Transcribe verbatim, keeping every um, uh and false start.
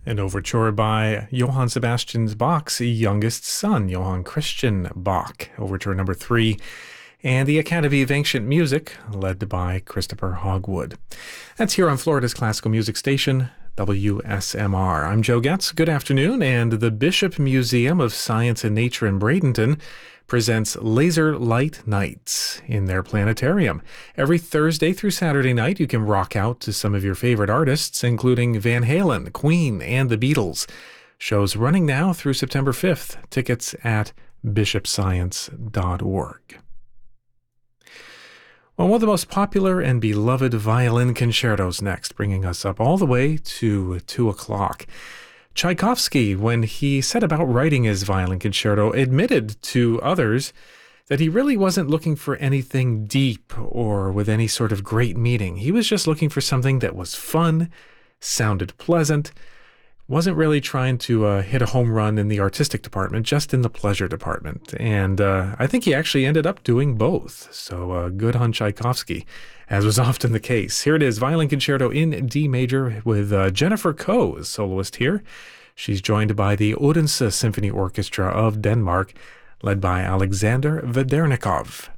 An overture by Johann Sebastian Bach's youngest son, Johann Christian Bach, overture number three, and the Academy of Ancient Music, led by Christopher Hogwood. That's here on Florida's classical music station, W S M R. I'm Joe Getz. Good afternoon, and the Bishop Museum of Science and Nature in Bradenton presents Laser Light Nights in their planetarium. Every Thursday through Saturday night, you can rock out to some of your favorite artists, including Van Halen, Queen, and the Beatles. Shows running now through September fifth. Tickets at bishop science dot org. Well, one of the most popular and beloved violin concertos next, bringing us up all the way to two o'clock. Tchaikovsky, when he set about writing his violin concerto, admitted to others that he really wasn't looking for anything deep or with any sort of great meaning. He was just looking for something that was fun, sounded pleasant, wasn't really trying to uh, hit a home run in the artistic department, just in the pleasure department. And uh, I think he actually ended up doing both. So uh, good on Tchaikovsky, as was often the case. Here it is, Violin Concerto in D major with uh, Jennifer Koh as soloist here. She's joined by the Odense Symphony Orchestra of Denmark, led by Alexander Vedernikov.